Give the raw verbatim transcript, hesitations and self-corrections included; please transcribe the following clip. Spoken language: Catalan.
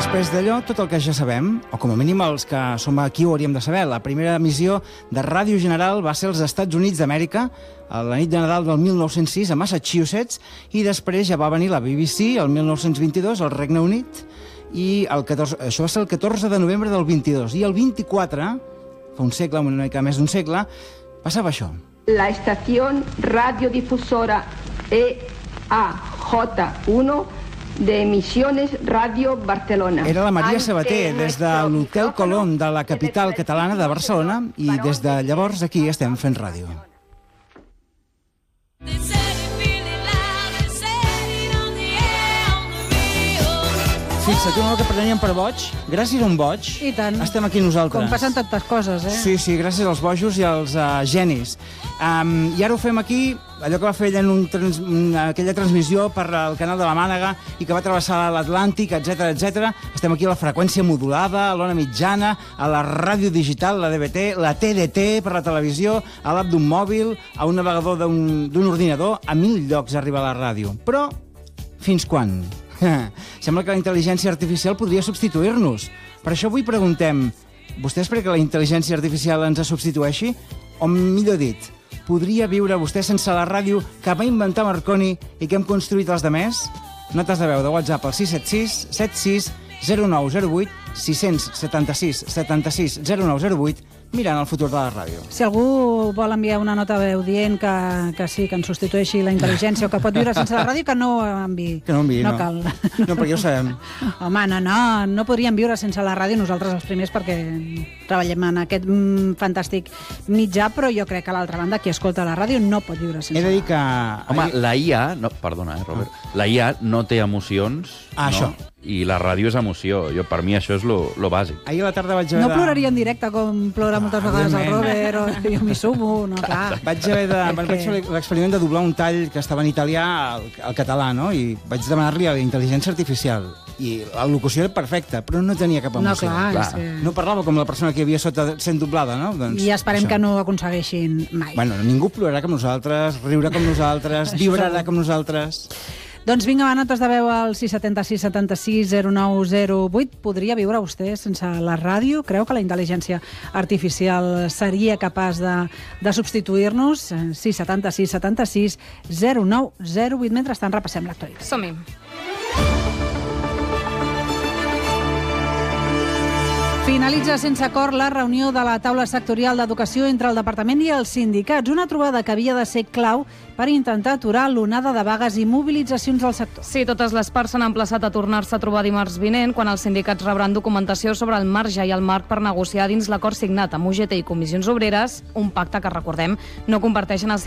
Després d'allò, tot el que ja sabem, o com a mínim els que som aquí ho hauríem de saber, la primera emissió de Ràdio General va ser als Estats Units d'Amèrica, a la nit de Nadal del mil nou-cents sis, a Massachusetts, i després ja va venir la B B C, el mil nou-cents vint-i-dos, al Regne Unit, i el catorze, això va ser el catorze de novembre del vint-i-dos. I el vint-i-quatre, fa un segle, una mica més d'un segle, passava això. La estación radiodifusora E A J uno de Emisiones Radio Barcelona. Era la Maria Sabater, des de l'Hotel Colón de la capital catalana de Barcelona, i des de llavors aquí estem fent ràdio. Fixa't, una que preteníem per boig, gràcies a un boig, I tant. estem aquí nosaltres. Com passen tantes coses, eh? Sí, sí, gràcies als bojos i als uh, genis. Um, I ara ho fem aquí, allò que va fer ella en un trans, una, aquella transmissió per al canal de la Mànega i que va travessar l'Atlàntic, etcètera, etcètera. Estem aquí a la freqüència modulada, a l'ona mitjana, a la ràdio digital, la D V T, la T D T per la televisió, a l'app d'un mòbil, a un navegador d'un ordinador, a mil llocs arriba la ràdio. Però, fins quan? Sembla que la intel·ligència artificial podria substituir-nos. Per això avui preguntem, vostè espera que la intel·ligència artificial ens substitueixi? O millor dit, podria viure vostè sense la ràdio que va inventar Marconi i que hem construït els demés? Notes de veu de WhatsApp al sis set sis set sis zero nou zero vuit, sis set sis set sis zero nou zero vuit, mirant el futur de la ràdio. Si algú vol enviar una nota de veu dient que, que sí, que ens substitueixi la intel·ligència o que pot viure sense la ràdio, que no enviï. Que no enviï, no. No cal. No, perquè ja ho sabem. Home, no, no, no podríem viure sense la ràdio nosaltres els primers perquè treballem en aquest mm, fantàstic mitjà, però jo crec que a l'altra banda qui escolta la ràdio no pot viure sense He de dir que... Home, la I A... No, perdona, eh, Robert. La I A no té emocions, Ah, no? això. I la ràdio és emoció. Jo, per mi això és lo, lo bàsic. Ahir a la tarda vaig haver No de... ploraria en directe com plora moltes vegades el evidentment. Robert, o jo m'hi sumo, no, clar. Vaig haver de... És Vaig que- fer l'experiment de doblar un tall que estava en italià al, al català, no? I vaig demanar-li a la intel·ligència artificial. I la locució era perfecta, però no tenia cap No, emoció. clar, Clar. és que... No parlava com la persona que hi havia sota sent doblada, no? Doncs, I esperem això. que no ho aconsegueixin mai. Bueno, ningú plorarà com nosaltres, riurà com nosaltres, Això vibrarà segur. com nosaltres. Doncs vinga, va, notes de veu al sis set sis set sis zero nou zero vuit. Podria viure vostè sense la ràdio? Creu que la intel·ligència artificial seria capaç de, de substituir-nos? sis set sis set sis zero nou zero vuit. Mentrestant, repassem l'actualitat. Som-hi. Finalitza sense acord la reunió de la taula sectorial d'educació entre el departament i els sindicats, una trobada que havia de ser clau per intentar aturar l'onada de vagues i mobilitzacions del sector. Sí, totes les parts s'han emplaçat a tornar-se a trobar dimarts vinent, quan els sindicats rebran documentació sobre el marge i el marc per negociar dins l'acord signat amb U G T i Comissions Obreres, un pacte que, recordem, no comparteixen els